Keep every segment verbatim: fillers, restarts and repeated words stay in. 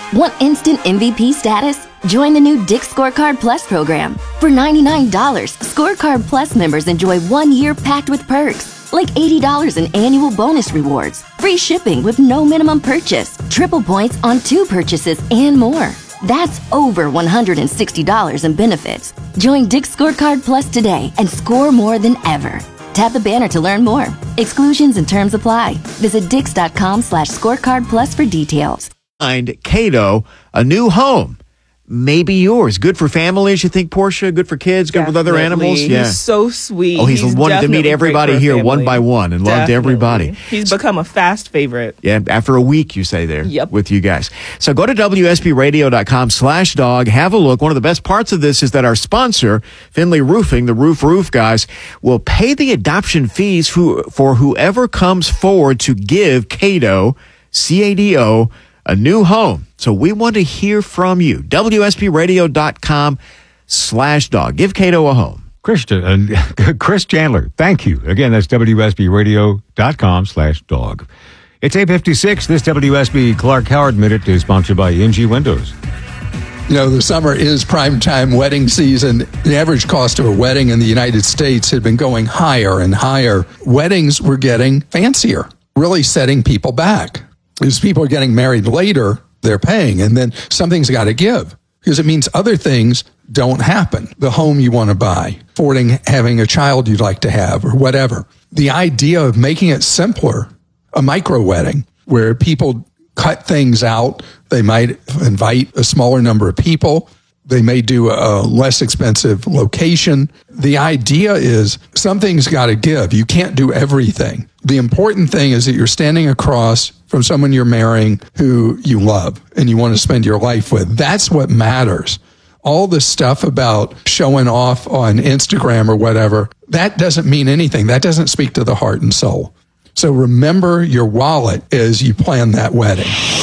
Want instant M V P status? Join the new Dick's Scorecard Plus program. For ninety-nine dollars, Scorecard Plus members enjoy one year packed with perks, like eighty dollars in annual bonus rewards, free shipping with no minimum purchase, triple points on two purchases, and more. That's over one hundred sixty dollars in benefits. Join Dick's Scorecard Plus today and score more than ever. Tap the banner to learn more. Exclusions and terms apply. Visit dix.com slash scorecard plus for details. Find Cato a new home. Maybe yours. Good for families, you think, Portia? Good for kids? Good Definitely. with other animals? He's Yeah. so sweet. Oh, he's, he's wanted to meet definitely everybody great for a here one family. by one and loved Definitely. everybody. He's become a fast favorite. Yeah, after a week, you say there Yep. with you guys. So go to W S B radio dot com slash dog. Have a look. One of the best parts of this is that our sponsor, Finley Roofing, the Roof Roof guys, will pay the adoption fees who, for whoever comes forward to give Cato, C A D O, a new home. So we want to hear from you. W S B radio dot com slash dog. Give Cato a home. Chris, uh, Chris Chandler, thank you. Again, that's W S B radio dot com slash dog. It's eight fifty-six. This W S B Clark Howard Minute is sponsored by M G Windows. You know, the summer is prime time wedding season. The average cost of a wedding in the United States had been going higher and higher. Weddings were getting fancier, really setting people back. As people are getting married later, they're paying, and then something's got to give because it means other things don't happen. The home you want to buy, affording having a child you'd like to have, or whatever. The idea of making it simpler, a micro wedding where people cut things out. They might invite a smaller number of people. They may do a less expensive location. The idea is something's got to give. You can't do everything. The important thing is that you're standing across from someone you're marrying who you love and you want to spend your life with. That's what matters. All the stuff about showing off on Instagram or whatever, that doesn't mean anything. That doesn't speak to the heart and soul. So remember your wallet as you plan that wedding.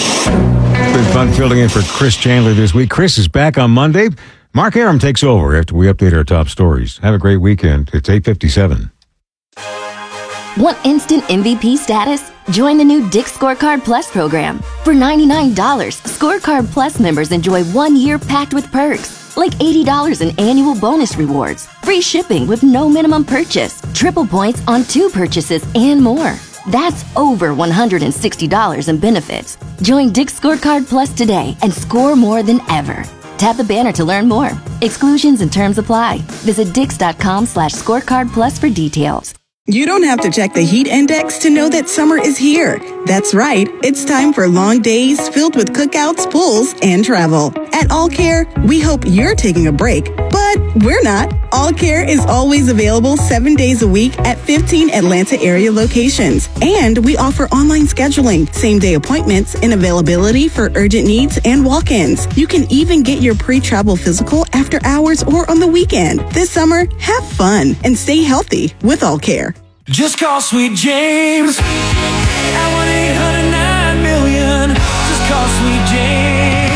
It's been fun filling in for Chris Chandler this week. Chris is back on Monday. Mark Aram takes over after we update our top stories. Have a great weekend. It's eight fifty-seven. Want instant M V P status? Join the new Dick's Scorecard Plus program. For ninety-nine dollars, Scorecard Plus members enjoy one year packed with perks, like eighty dollars in annual bonus rewards, free shipping with no minimum purchase, triple points on two purchases, and more. That's over one hundred sixty dollars in benefits. Join Dick's Scorecard Plus today and score more than ever. Tap the banner to learn more. Exclusions and terms apply. Visit dix.com slash scorecard plus for details. You don't have to check the heat index to know that summer is here. That's right. It's time for long days filled with cookouts, pools, and travel. At All Care, we hope you're taking a break, but we're not. All Care is always available seven days a week at fifteen Atlanta area locations. And we offer online scheduling, same-day appointments, and availability for urgent needs and walk-ins. You can even get your pre-travel physical after hours or on the weekend. This summer, have fun and stay healthy with All Care. Just call Sweet James at one eight hundred nine million. Just call Sweet James,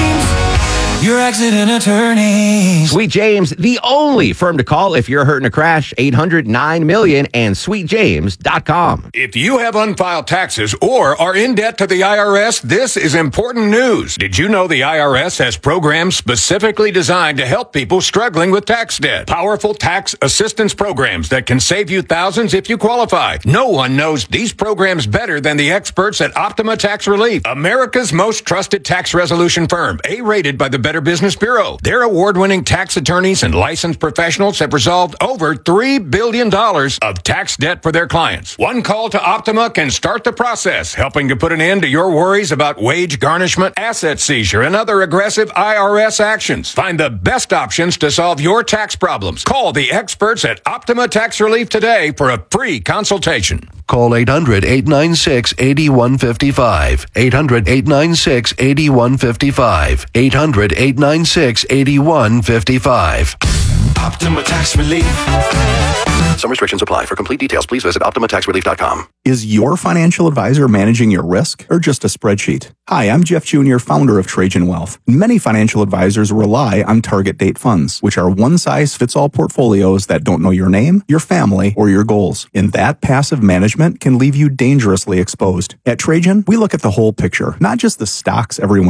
your accident attorney. Sweet James, the only firm to call if you're hurt in a crash. eight hundred nine million and sweet james dot com. If you have unfiled taxes or are in debt to the I R S, this is important news. Did you know the I R S has programs specifically designed to help people struggling with tax debt? Powerful tax assistance programs that can save you thousands if you qualify. No one knows these programs better than the experts at Optima Tax Relief, America's most trusted tax resolution firm, A-rated by the Better Business Bureau. Their award-winning tax attorneys and licensed professionals have resolved over three billion dollars of tax debt for their clients. One call to Optima can start the process, helping to put an end to your worries about wage garnishment, asset seizure, and other aggressive I R S actions. Find the best options to solve your tax problems. Call the experts at Optima Tax Relief today for a free consultation. Call eight hundred, eight nine six, eight one five five. eight hundred, eight nine six, eight one five five. eight hundred, eight nine six, eight one five five. Optima Tax Relief. Some restrictions apply. For complete details, please visit optima tax relief dot com. Is your financial advisor managing your risk or just a spreadsheet? Hi, I'm Jeff Junior, founder of Trajan Wealth. Many financial advisors rely on target date funds, which are one-size-fits-all portfolios that don't know your name, your family, or your goals. And that passive management can leave you dangerously exposed. At Trajan, we look at the whole picture, not just the stocks everyone